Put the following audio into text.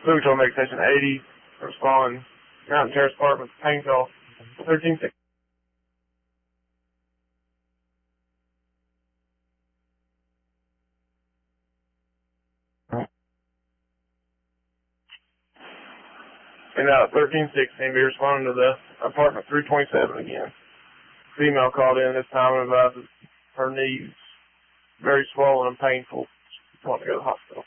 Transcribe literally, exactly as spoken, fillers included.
Louis Make Station eighty, respond, Mountain Terrace Apartments, pain call, thirteen six. And uh, thirteen sixteen, be responding to the apartment three twenty-seven again. Female called in this time and advises her knees very swollen and painful. She's wanting to go to the hospital.